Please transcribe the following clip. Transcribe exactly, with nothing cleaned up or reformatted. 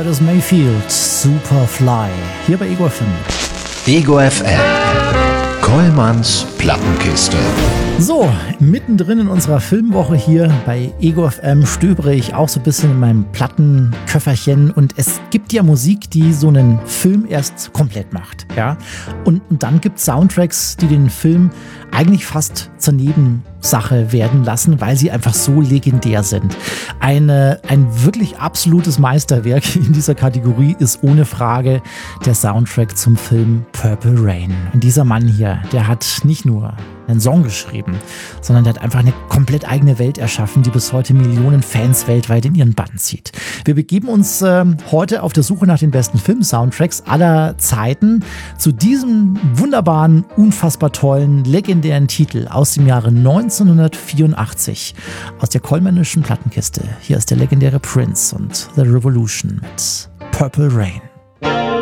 Curtis Mayfield, Superfly, hier bei Ego F M. Ego F M, Kollmanns Plattenkiste. So, mittendrin in unserer Filmwoche hier bei Ego F M stöbere ich auch so ein bisschen in meinem Plattenköfferchen und es gibt ja Musik, die so einen Film erst komplett macht, ja. Und, und dann gibt es Soundtracks, die den Film eigentlich fast zur Nebensache werden lassen, weil sie einfach so legendär sind. Eine, ein wirklich absolutes Meisterwerk in dieser Kategorie ist ohne Frage der Soundtrack zum Film Purple Rain. Und dieser Mann hier, der hat nicht nur einen Song geschrieben, sondern der hat einfach eine komplett eigene Welt erschaffen, die bis heute Millionen Fans weltweit in ihren Bann zieht. Wir begeben uns äh, heute auf der Suche nach den besten Film-Soundtracks aller Zeiten zu diesem wunderbaren, unfassbar tollen, legendären Titel aus dem Jahre neunzehnhundertvierundachtzig aus der Kollmännischen Plattenkiste. Hier ist der legendäre Prince und The Revolution mit Purple Rain.